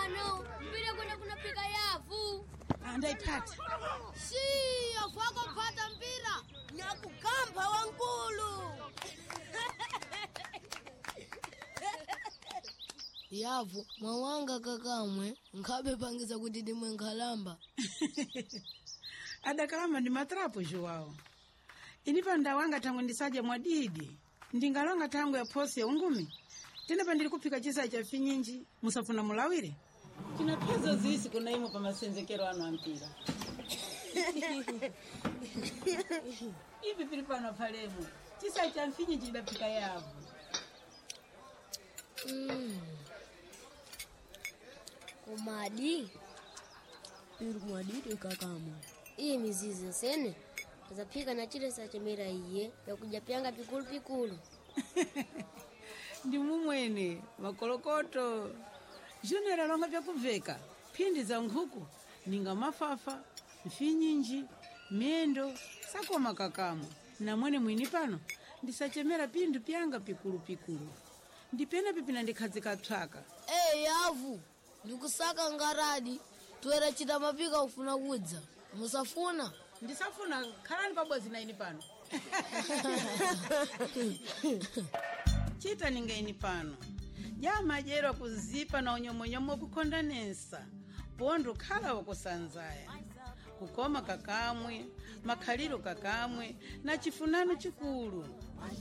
pano. Mpira kwenda kunapika yavu. Andaipata. Si, yavu akapata mpira. Nyakukamba wankulu. Yavu, mwawanga kakamwe, nkabe pangiza kuti dimwe nkhalamba. Adakalamba ndi matrapo Joao. Inipa ndawanga tangu ndisaje mwadidi. Ndingalonga tangu ya posi ya ungumi. Tena pandili kupika chisa cha finyinji, musafuna mulawire. Kina pezo zisi kuna imo pa masenzekero anu ampira. Ipi pilipano palemu. Chisa cha finyinji idapika yavu. Umadi. Iru mwadidi kakama. Iyi mizizi sene. Zapika na chile sa chemera iye. Ya kuja pianga pikulu pikulu. Ndi mumwene, makolokoto. Junera longa vya kuveka. Pindi za nkhuku. Ninga mafafa, mfinyinji, miendo, sako makakamu. Na mwene mwini pano. Ndisachemera pindu pianga pikulu pikulu. Ndipena pipina ndikhazika tsaka. Yavu. Ndikusaka ngaradi. Tuwera chita mapika ufuna kudza. Musafuna? Ndisafuna khalani pabwezi na ini pano. Chita ninga ini pano. Jama jero kuzipa na unyomonyomo kukondanesa. Pondo khala wakusanzaya. Kukoma kakamwe, makhaliro kakamwe, na chifunano chikulu.